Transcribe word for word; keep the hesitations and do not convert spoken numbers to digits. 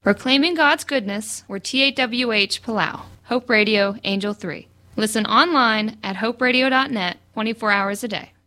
Proclaiming God's Goodness, we're T A W H Palau, Hope Radio, Angel three. Listen online at hope radio dot net twenty-four hours a day.